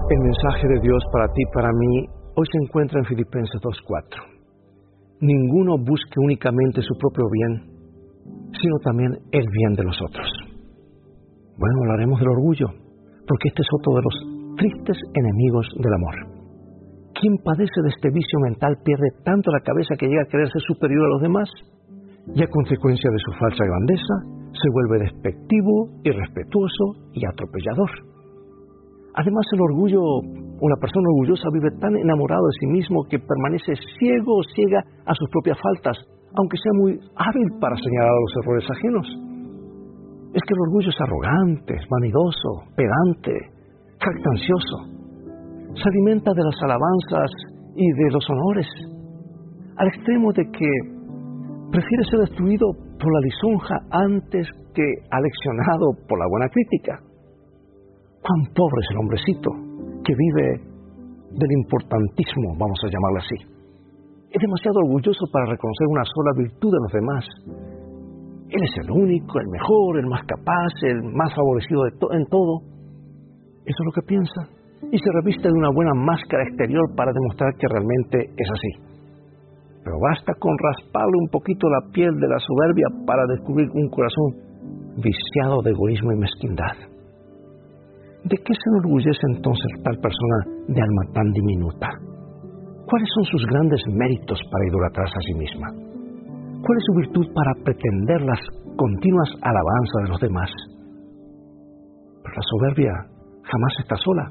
El mensaje de Dios para ti y para mí hoy se encuentra en Filipenses 2:4. Ninguno busque únicamente su propio bien, sino también el bien de los otros. Bueno, hablaremos del orgullo, porque este es otro de los tristes enemigos del amor. Quien padece de este vicio mental pierde tanto la cabeza que llega a creerse superior a los demás, y a consecuencia de su falsa grandeza, se vuelve despectivo, irrespetuoso y atropellador. Además, el orgullo o la persona orgullosa vive tan enamorado de sí mismo que permanece ciego o ciega a sus propias faltas, aunque sea muy hábil para señalar los errores ajenos. Es que el orgullo es arrogante, es vanidoso, pedante, jactancioso. Se alimenta de las alabanzas y de los honores, al extremo de que prefiere ser destruido por la lisonja antes que aleccionado por la buena crítica. Cuán pobre es el hombrecito que vive del importantismo, vamos a llamarlo así. Es demasiado orgulloso para reconocer una sola virtud de los demás. Él es el único, el mejor, el más capaz, el más favorecido en todo. Eso es lo que piensa. Y se reviste de una buena máscara exterior para demostrar que realmente es así. Pero basta con rasparle un poquito la piel de la soberbia para descubrir un corazón viciado de egoísmo y mezquindad. ¿De qué se enorgullece entonces tal persona de alma tan diminuta? ¿Cuáles son sus grandes méritos para idolatrarse a sí misma? ¿Cuál es su virtud para pretender las continuas alabanzas de los demás? Pero la soberbia jamás está sola.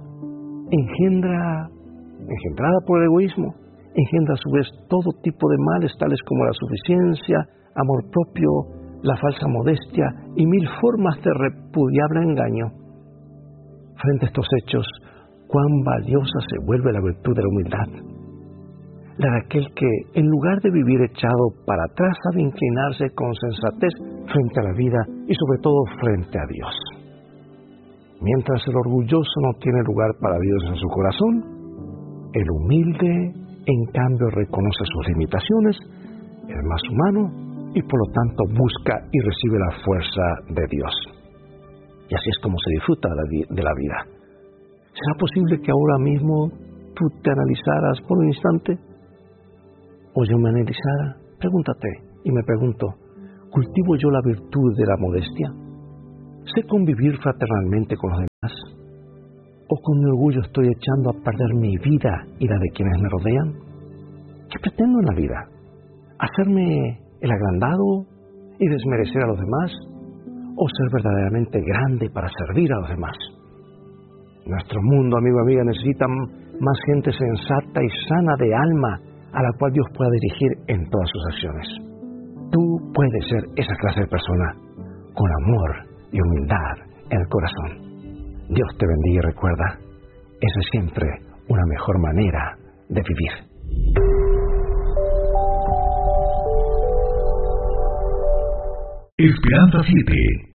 Engendrada por el egoísmo, engendra a su vez todo tipo de males, tales como la suficiencia, amor propio, la falsa modestia y mil formas de repudiable engaño. Frente a estos hechos, cuán valiosa se vuelve la virtud de la humildad. La de aquel que, en lugar de vivir echado para atrás, sabe inclinarse con sensatez frente a la vida y sobre todo frente a Dios. Mientras el orgulloso no tiene lugar para Dios en su corazón, el humilde, en cambio, reconoce sus limitaciones, es más humano y por lo tanto busca y recibe la fuerza de Dios. Y así es como se disfruta de la vida. ¿Será posible que ahora mismo tú te analizaras por un instante? ¿O yo me analizara? Pregúntate y me pregunto, ¿cultivo yo la virtud de la modestia? ¿Sé convivir fraternalmente con los demás? ¿O con mi orgullo estoy echando a perder mi vida y la de quienes me rodean? ¿Qué pretendo en la vida? ¿Hacerme el agrandado y desmerecer a los demás? ¿O ser verdaderamente grande para servir a los demás? Nuestro mundo, amigo, amiga, necesita más gente sensata y sana de alma a la cual Dios pueda dirigir en todas sus acciones. Tú puedes ser esa clase de persona con amor y humildad en el corazón. Dios te bendiga y recuerda, esa es siempre una mejor manera de vivir. Esperanza 7